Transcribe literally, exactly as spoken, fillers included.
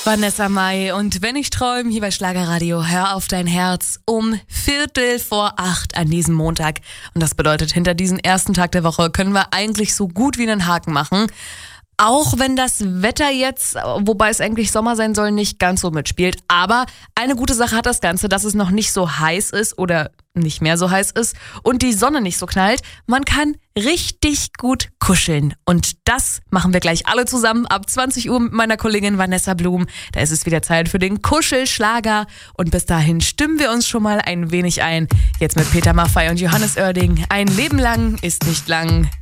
Vanessa Mai und Wenn ich träume, hier bei Schlagerradio, hör auf dein Herz um Viertel vor acht an diesem Montag. Und das bedeutet, hinter diesem ersten Tag der Woche können wir eigentlich so gut wie einen Haken machen. Auch wenn das Wetter jetzt, wobei es eigentlich Sommer sein soll, nicht ganz so mitspielt. Aber eine gute Sache hat das Ganze, dass es noch nicht so heiß ist oder nicht mehr so heiß ist und die Sonne nicht so knallt. Man kann richtig gut kuscheln. Und das machen wir gleich alle zusammen ab zwanzig Uhr mit meiner Kollegin Vanessa Blum. Da ist es wieder Zeit für den Kuschelschlager. Und bis dahin stimmen wir uns schon mal ein wenig ein. Jetzt mit Peter Maffay und Johannes Oerding. Ein Leben lang ist nicht lang.